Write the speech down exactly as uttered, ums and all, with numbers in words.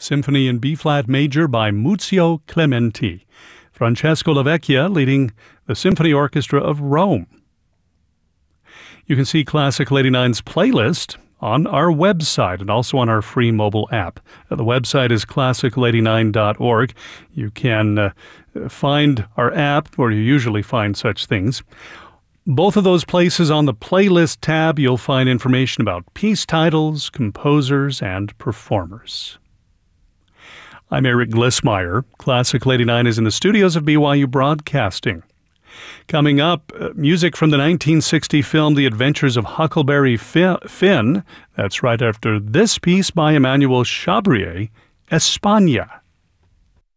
Symphony in B-flat major by Muzio Clementi. Francesco Lavecchia leading the Symphony Orchestra of Rome. You can see Classical eighty-nine's playlist on our website and also on our free mobile app. The website is classical eighty-nine dot org. You can uh, find our app where you usually find such things. Both of those places on the playlist tab, you'll find information about piece titles, composers, and performers. I'm Eric Glissmeyer. Classical eighty-nine is in the studios of B Y U Broadcasting. Coming up, uh, music from the nineteen sixty film The Adventures of Huckleberry Finn. That's right after this piece by Emmanuel Chabrier, España.